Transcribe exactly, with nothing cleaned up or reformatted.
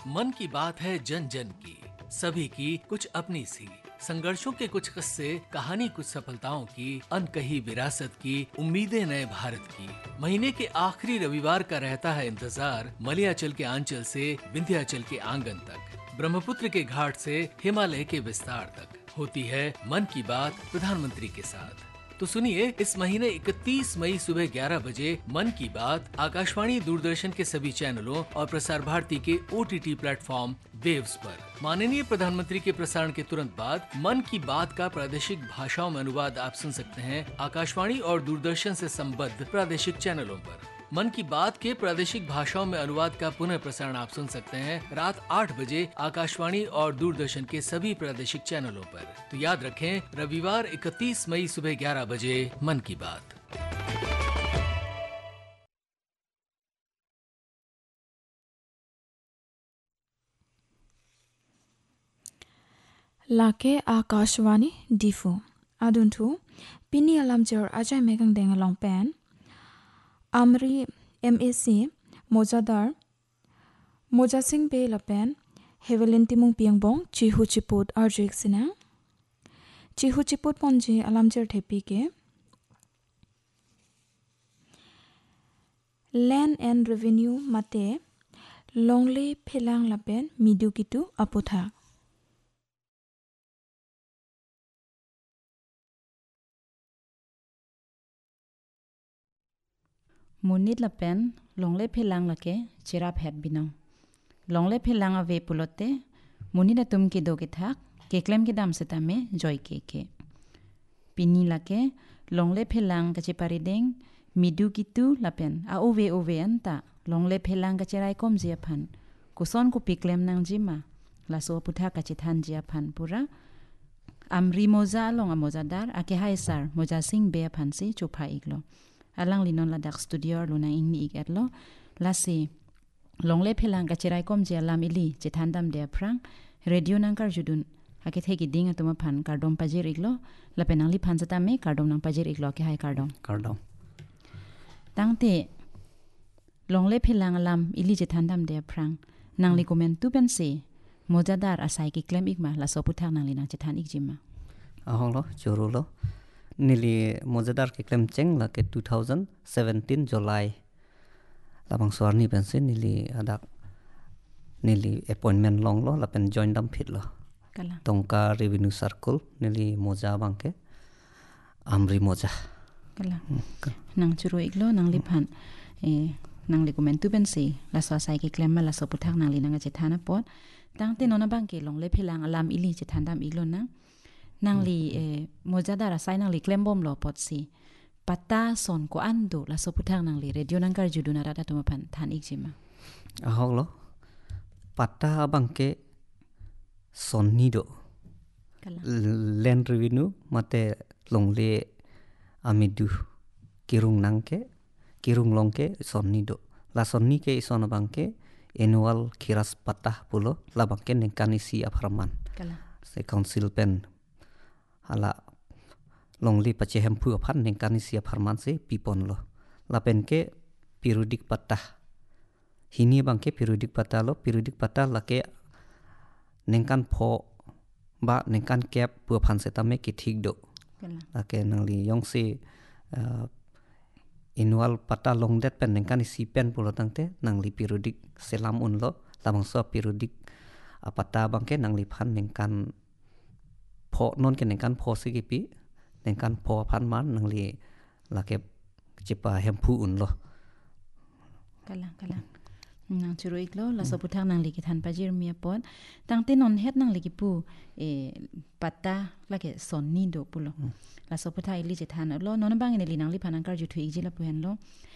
मन की बात है जन जन की, सभी की कुछ अपनी सी, संघर्षों के कुछ किस्से, कहानी कुछ सफलताओं की, अनकही विरासत की, उम्मीदें नए भारत की। महीने के आखिरी रविवार का रहता है इंतजार, मलयाचल के आंचल से विंध्याचल के आंगन तक, ब्रह्मपुत्र के घाट से हिमालय के विस्तार तक होती है मन की बात प्रधानमंत्री के साथ। तो सुनिए, इस महीने इकतीस मई सुबह ग्यारह बजे मन की बात आकाशवाणी, दूरदर्शन के सभी चैनलों और प्रसार भारती के ओटीटी प्लेटफॉर्म वेव्स पर। माननीय प्रधानमंत्री के प्रसारण के तुरंत बाद मन की बात का प्रादेशिक भाषाओं में अनुवाद आप सुन सकते हैं आकाशवाणी और दूरदर्शन से संबद्ध प्रादेशिक चैनलों पर। मन की बात के प्रादेशिक भाषाओं में अनुवाद का पुनः प्रसारण आप सुन सकते हैं रात आठ बजे आकाशवाणी और दूरदर्शन के सभी प्रादेशिक चैनलों पर। तो याद रखें, रविवार इकतीस मई सुबह ग्यारह बजे मन की बात। Lake Akashwani Difu Aduntu Pini Alamjor Ajay Megang Deng Long Pen Amri M A C Mojadar Moja Singh Be Lapen Hevelin Timung Piangbong Chihu Chiput Arjik Sina Chihu Chiput Ponji Alamjor Tepike Land and Revenue Mate Longley Pelang Lapen Midukitu Apotha Munit la pen longle phelang lake chira phet binau longle phelang ave pulote munida tum ki do ke thak ke klem ki dam seta me joy ke ke pini lake longle phelang ka chipari deng midu ki tu la pen a ove ove anta longle phelang ka chirai kom jia phan kuson ku piklem nang jima la so putha ka chithan jia phan pura amri moza long amozadar ake haisar moja sing be phan si chupa iglo alang linon la dak studio luna ingni igetlo lasi longle phelang ka chirai kom je lam ili chithandam de prang radio nangkar judun hake thegi ding atuma phan kardom pajir iglo la penangli phan jata me kardom nang pajir iglo ke hai kardom kardom tangte longle phelang lam ili chithandam de prang nangli comment tu ben se mojadar asai ki claim igma la soputhang nangli nang chithan igjima aholo chorulo nili mojadar ke claim cheng la ke twenty seventeen July labang swarni pensin nili adak nili appointment long lo la pen join dam phit lo kala tongka revenue circle nili moja bangke amri moja kala nang churu iglo nang li phan e nang li comment tu ben se la so sai ke claim ma la so puthak nang li nang che thana pot tangte nona bangke long le phelang alam ili che thandam iglo na nang li e mojadara sai nang li claim bom lo pot si pata son ko ando la so puthang nang li radio nang kar juduna rata to phan than igjima aholo pata bangke sonido kala land revenue mate longle amidu kirung nangke kirung longke sonido la sonni ke isona bangke annual kiras patah pulo la bangke nengkani si apharman kala se council pen hala longli pache hempu aphan nengkani sia farman se pipon lo lapen ke periodic patah hini bangke periodic patah lo periodic patah lake nengkan pho ba nengkan cap pu phan se tame ki thik do kala lake nangli yong se annual patah long det pen nengkan si pen pulo tangte nangli periodic selam un lo lamang so periodic patah bangke nangli phan nengkan pho non ke nengkan pho se ki pi nengkan pho phan man nangli lake chipa hempu un lo kala kala nang churu iglo la so puthak nang li ki than pajir mi pot tangte non het nang li ki pu e pata lake sonni do pulo la so puthai li che than lo non bang ne li nang li phanang kar ju thui ji la pen lo